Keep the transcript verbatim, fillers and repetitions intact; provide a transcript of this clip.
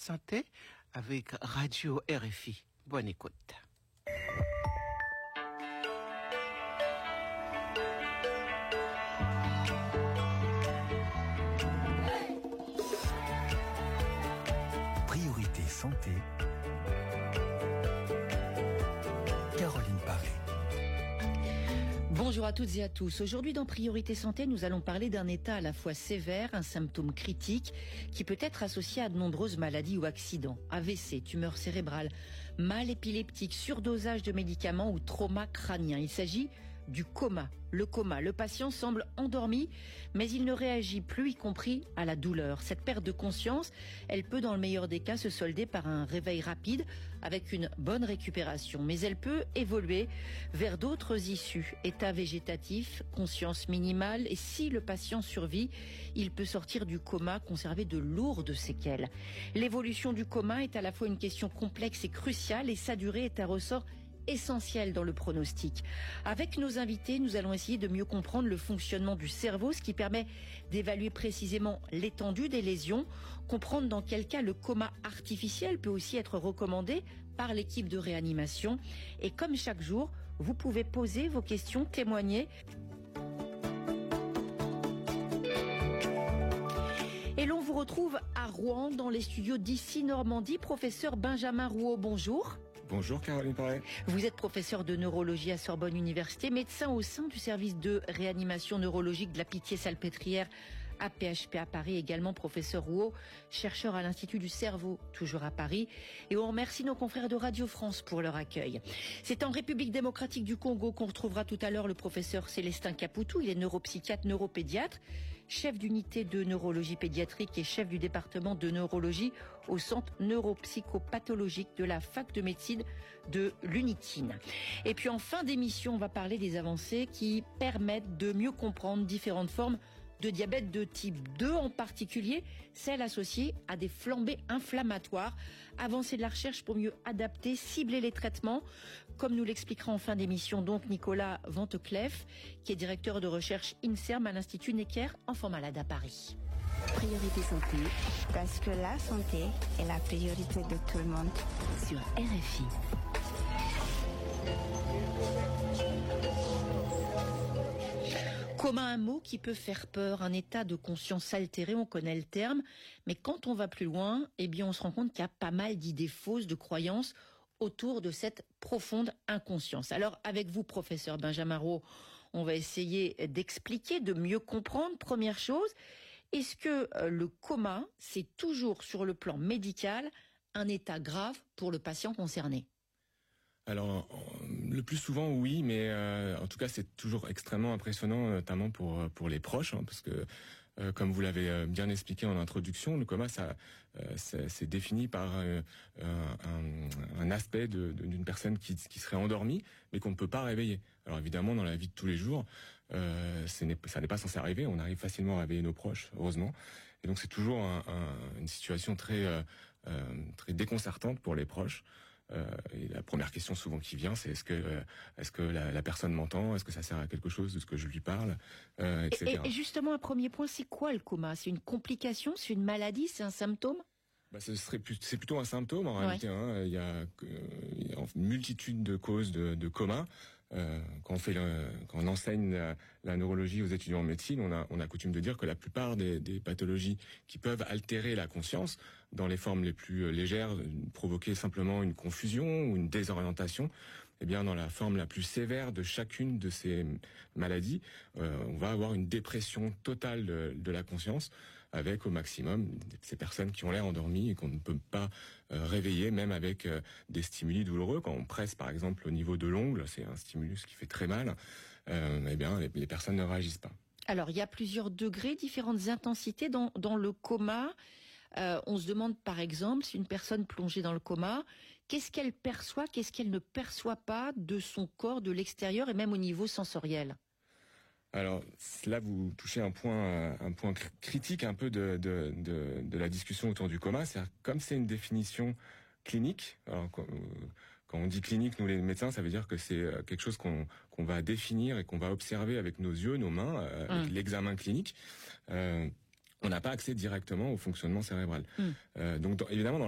Santé avec Radio R F I. Bonne écoute. Priorité Santé. Caroline Paré. Bonjour à toutes et à tous. Aujourd'hui dans Priorité Santé, nous allons parler d'un état à la fois sévère, un symptôme critique, qui peut être associé à de nombreuses maladies ou accidents. A V C, tumeur cérébrale, mal épileptique, surdosage de médicaments ou trauma crânien. Il s'agit du coma. Le coma, le patient semble endormi, mais il ne réagit plus, y compris à la douleur. Cette perte de conscience, elle peut dans le meilleur des cas se solder par un réveil rapide avec une bonne récupération. Mais elle peut évoluer vers d'autres issues. État végétatif, conscience minimale, et si le patient survit, il peut sortir du coma, conserver de lourdes séquelles. L'évolution du coma est à la fois une question complexe et cruciale, et sa durée est un ressort essentiel dans le pronostic. Avec nos invités, nous allons essayer de mieux comprendre le fonctionnement du cerveau, ce qui permet d'évaluer précisément l'étendue des lésions, comprendre dans quel cas le coma artificiel peut aussi être recommandé par l'équipe de réanimation. Et comme chaque jour, vous pouvez poser vos questions, témoigner. Et l'on vous retrouve à Rouen, dans les studios d'Ici Normandie. Professeur Benjamin Rouault, bonjour. Bonjour Caroline Paré. Vous êtes professeur de neurologie à Sorbonne Université, médecin au sein du service de réanimation neurologique de la Pitié-Salpêtrière à P H P à Paris, également professeur Rouault, chercheur à l'Institut du cerveau, toujours à Paris. Et on remercie nos confrères de Radio France pour leur accueil. C'est en République démocratique du Congo qu'on retrouvera tout à l'heure le professeur Célestin Caputou. Il est neuropsychiatre, neuropédiatre, chef d'unité de neurologie pédiatrique et chef du département de neurologie au centre neuropsychopathologique de la fac de médecine de l'Unitine. Et puis en fin d'émission, on va parler des avancées qui permettent de mieux comprendre différentes formes de diabète de type deux, en particulier celles associées à des flambées inflammatoires. Avancées de la recherche pour mieux adapter, cibler les traitements, comme nous l'expliquera en fin d'émission donc Nicolas Venteclef, qui est directeur de recherche INSERM à l'Institut Necker, enfants malades à Paris. Priorité santé, parce que la santé est la priorité de tout le monde. Sur R F I. Coma, un mot qui peut faire peur, un état de conscience altéré, on connaît le terme, mais quand on va plus loin, eh bien on se rend compte qu'il y a pas mal d'idées fausses, de croyances autour de cette profonde inconscience. Alors avec vous, professeur Benjamin Rouault, on va essayer d'expliquer, de mieux comprendre. Première chose, est-ce que le coma, c'est toujours sur le plan médical un état grave pour le patient concerné ? Alors, le plus souvent, oui, mais euh, en tout cas, c'est toujours extrêmement impressionnant, notamment pour pour les proches, hein, parce que, euh, comme vous l'avez bien expliqué en introduction, le coma, ça, euh, c'est, c'est défini par euh, un, un aspect de, de, d'une personne qui, qui serait endormie, mais qu'on ne peut pas réveiller. Alors évidemment, dans la vie de tous les jours, euh, ce n'est, ça n'est pas censé arriver. On arrive facilement à réveiller nos proches, heureusement. Et donc, c'est toujours un, un, une situation très euh, euh, très déconcertante pour les proches. Euh, et la première question souvent qui vient, c'est est-ce que euh, est-ce que la, la personne m'entend, est-ce que ça sert à quelque chose de ce que je lui parle, euh, et cetera. Et, et justement, un premier point, c'est quoi le coma ? C'est une complication, c'est une maladie, c'est un symptôme ? Bah, ce serait plus, c'est plutôt un symptôme en ouais. réalité. Hein. Il y a, euh, il y a une multitude de causes de, de coma. Euh, quand on fait, le, quand on enseigne la, la neurologie aux étudiants en médecine, on a, on a coutume de dire que la plupart des, des pathologies qui peuvent altérer la conscience, dans les formes les plus légères, provoquer simplement une confusion ou une désorientation, eh bien, dans la forme la plus sévère de chacune de ces maladies, euh, on va avoir une dépression totale de, de la conscience, avec au maximum ces personnes qui ont l'air endormies et qu'on ne peut pas euh, réveiller, même avec euh, des stimuli douloureux. Quand on presse, par exemple, au niveau de l'ongle, c'est un stimulus qui fait très mal, euh, eh bien, les, les personnes ne réagissent pas. Alors, il y a plusieurs degrés, différentes intensités dans, dans le coma. Euh, on se demande par exemple si une personne plongée dans le coma, qu'est-ce qu'elle perçoit, qu'est-ce qu'elle ne perçoit pas de son corps, de l'extérieur et même au niveau sensoriel. Alors là, vous touchez un point, un point critique un peu de, de, de, de la discussion autour du coma. C'est-à-dire, comme c'est une définition clinique, alors, quand, quand on dit clinique, nous les médecins, ça veut dire que c'est quelque chose qu'on, qu'on va définir et qu'on va observer avec nos yeux, nos mains, euh, avec mmh. l'examen clinique. Euh, on n'a pas accès directement au fonctionnement cérébral. Mmh. Euh, donc dans, évidemment, dans